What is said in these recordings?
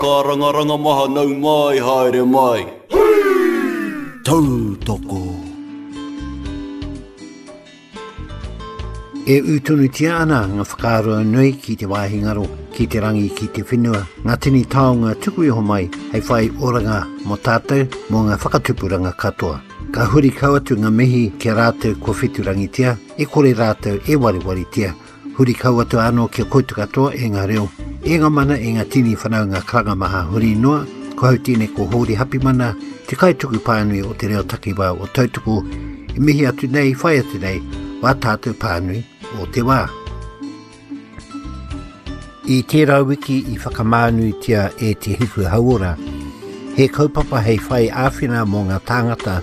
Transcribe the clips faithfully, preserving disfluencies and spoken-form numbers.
Karangaranga maha nau mai haere mai. Tau toko. E utunu tia ana ngā whakaroa nui ki te wāhingaro, ki te rangi ki te whenua. Ngā tini taonga tuku iho mai, hei whai oranga mo tātou mo ngā whakatupuranga katoa. Ka huri kauatu ngā mihi kia rātou kua whitu rangitia, e kore rātou e wari wari tia. Huri kauatu anō kia koitu katoa e ngā reo. E ngā mana e ngā tini whanau ngā kranga maha huri noa, ko hau tine ko hori hapi mana, te kaituku pānui o te reo takiwa o tautuku, e mihi atu nei, whai atu nei, wā tātou pānui o te wā. I tērā wiki i whakamānui tia e te hiku hauora, he kaupapa hei whai āwhina mō ngā tāngata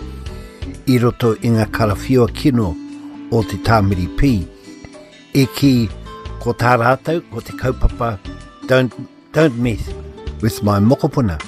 i roto i ngā karawhio kino o te tāmiri pī. E ki ko tā rātou, ko te kaupapa, don't, don't mess with my mokopuna.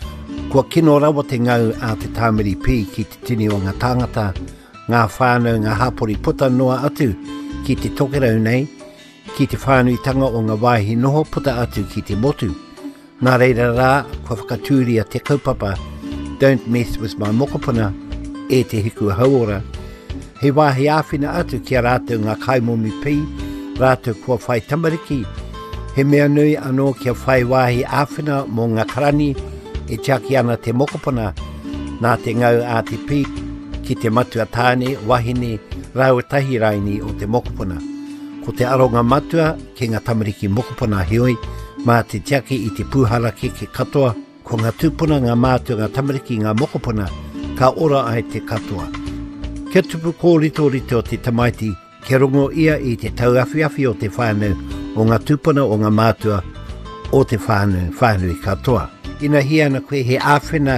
Kua kino rawa te ngau a te tāmiri pī ki te tini o ngā tāngata, ngā whānau, ngā hapori puta noa atu ki te tokerau nei, ki te whānuitanga o ngā waihi noho puta atu ki te motu. Nā reira rā, kua whakatūria te kaupapa, don't mess with my mokopuna, e te hiku hauora. He wāhi āwhina atu kia rātou ngā kaimomi pī, rātou kua whai tamariki. He mea nui anō kia whai wāhi āwhina mō ngā karani e tiaki ana te mokopuna, nā te ngau a te pī, ki te matua tāne, wahine, rauatahi raini o te mokopuna. Ko te aronga matua ki ngā tamariki mokopuna hioi, mā te tiaki i te pūhara ki ke katoa, ko ngā tūpuna ngā mātua ngā tamariki ngā mokopuna, ka ora ai te katoa. Kia tupu ko rito rito o te tamaiti, kia rongo ia i te tauawhiawhi o te whānau o ngā tūpuna o ngā mātua o te whānau, whānau i katoa. Ina hi ana koe he āwhina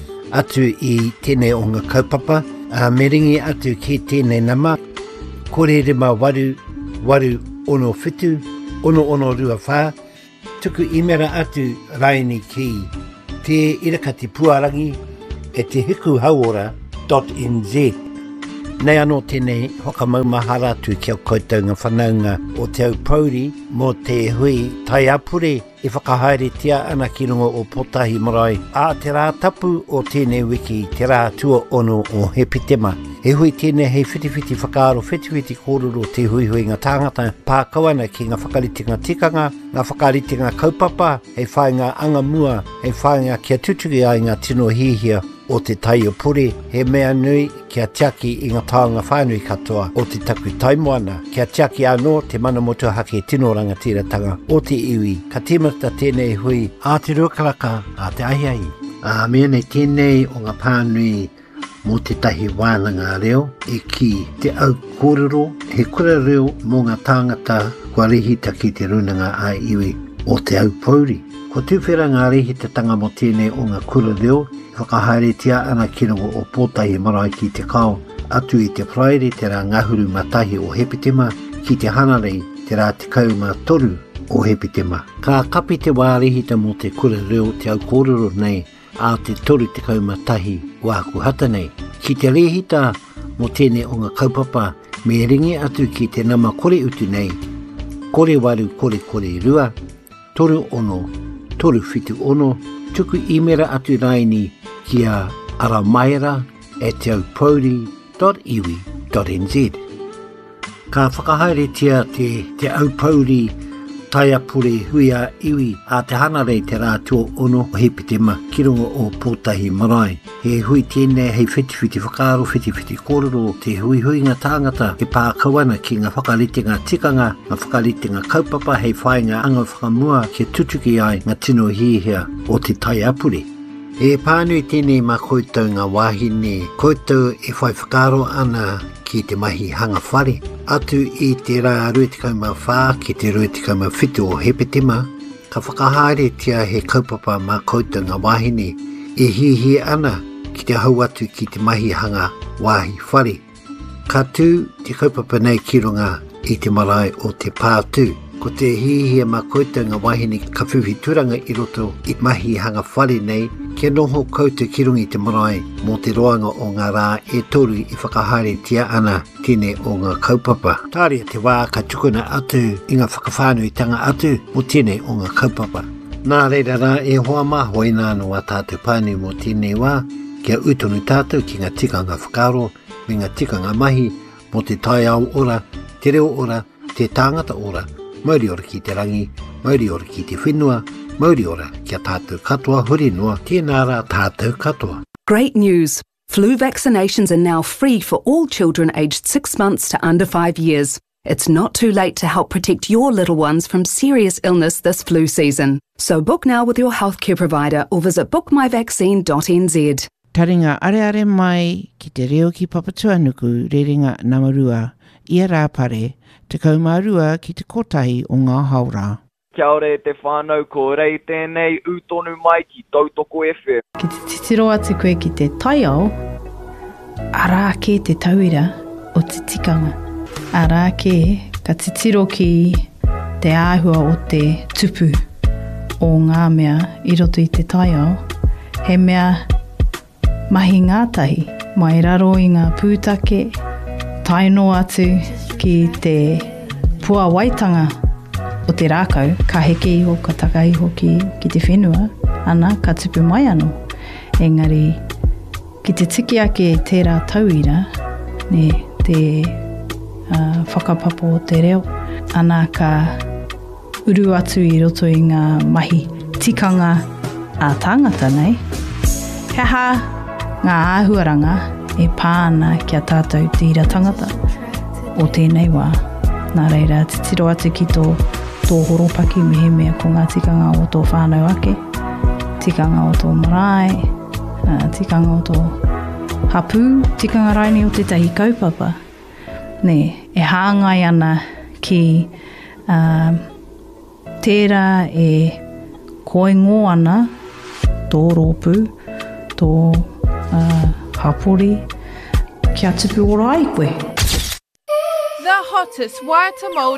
atu i tēnei o ngā kaupapa, a meringi atu ki tēnei nama, kore rima waru, waru ono whitu, ono ono rua whā, tuku imera atu raini ki te irakati puarangi e te hiku hauora dot n z. Nei anō tēnei hokamau tu kia koutou ngā whanaunga o te au pauri mō te hui tai apure e whakahaere tia ana ki rungo o Potahi Marae. A te rā tapu o tēnei wiki te rā tua ono o Hepitema. He hui tēnei hei whitiwhiti whakaaro whitiwhiti kōrero te hui hui ngā tāngata pākawana ki ngā whakariti ngā tikanga, ngā whakariti ngā kaupapa, hei whai ngā anga mua, hei whai ngā kia tutuki ai ngā tino hihia o te tai o pure, he mea nui kia tiaki i ngā tāonga whānui katoa o te taku taimoana, kia tiaki anō te mana motu hake tino rangatiratanga o te iwi, ka tīmata tēnei hui a te ruakaraka a te aiai. A mea nei tēnei o ngā pānui mō te tahi wānanga reo e ki te au kōrero, he kura reo mō ngā tāngata kua rihita ki te runanga a iwi o te au pauri. Ko tūwhera ngā rihitatanga mo tēnei o ngā kura reo, whakahaere tia ana ki rungo o Potahi Marae ki te kao, atu i te praere te rā ngahuru matahi o Hepitema, ki te hanarei te rā te kauma toru o Hepitema. Ka kapi te wārihita mo te kura reo te au kōrero nei, a te toru te kauma tahi wāku hata nei. Ki te rehita mo tēnei o ngā kaupapa, me ringi atu ki te nama kore utu nei, kore waru kore kore rua, toru ono, toru whitu ono, tuku imera atu raini kia aramaera e te au pauri dot iwi dot n z. Ka whakahaere tia te, te au pauri tai apure hui a iwi a te hanarei te rā tua ono o Hepitema ki rungo o Potahi Marae. He hui tēnei hei whitiwhiti whakaaro whitiwhiti kōrero te hui hui ngā tāngata e pākawana ki ngā whakarite ngā tikanga, ngā whakarite ngā kaupapa hei whai ngā anga whakamua kia tutuki ai ngā tino hihia o te tai apure. E pānui tēnei mā koutou ngā wāhine, koutou e whai whakaaro ana ki te mahi hanga whare, atu i te rā ruetikauma whā ki te ruetikauma whitu o Hepitema, ka whakahaere tia he kaupapa mā koutou ngā wāhine, e hihi ana ki te hau atu ki te mahi hanga wāhi whare. Ka tū te kaupapa nei ki runga i te marae o te pātū. Ko te hihia mā koutou ngā wahine ka whiwhi turanga i roto i mahi hanga whare nei, kia noho koutou ki rungi te marae mō te roanga o ngā rā e toru i whakahaere tia ana tēnei o ngā kaupapa. Tāria te wā ka tukuna atu i ngā whakawhānuitanga atu o tēnei o ngā kaupapa. Nā reira rā e hoa mā hoi nānu a tātou pāni mō tēnei wā, kia utonu tātou ki ngā tikanga whakaro, me ngā tikanga mahi, mō te tai au ora, te reo ora, te tāngata ora, mauri ora ki te rangi, mauri ora ki te whenua, mauri ora kia tātou katoa huri noa, tēnā rā tātou katoa. Great news! Flu vaccinations are now free for all children aged six months to under five years. It's not too late to help protect your little ones from serious illness this flu season. So book now with your healthcare provider or visit book my vaccine dot n z. Taringa are are mai ki te reo ki Papatuanuku rerenga Namarua, ia rā pare, te kaumarua ki te kotahi o ngā haura. Kia ore te whānau ko rei tēnei utonu mai ki Tautoko F M. Ki te titiro atu koe ki te taiao, arā ke te tauira o te tikanga. Arā ke ka titiro ki te āhua o te tupu o ngā mea i roto i te taiao. He mea mahi ngātahi, mai raro i ngā pūtake, taino atu ki te pua waitanga o te rākau, ka heke iho, ka taka iho ki, ki te whenua, ana ka tupu mai anō. Engari, ki te tiki ake tērā tauira, ne te uh, whakapapo o te reo, ana ka uru atu i roto i ngā mahi tikanga a tāngata nei. He ha ngā āhuaranga e pāna kia tātou tira tangata o tēnei wā. Nā reira, titiro atu ki tō tō horopaki mehe mea ko ngā tikanga o tō whānau ake, tikanga o tō marae, uh, tikanga o tō hapū, tikanga raini o tētahi kaupapa. Ne, e hāngai ana ki uh, tērā e koingo ana tō rōpū, tō uh, hapori, kia tupu ora ai koe. The hottest Waiata Māori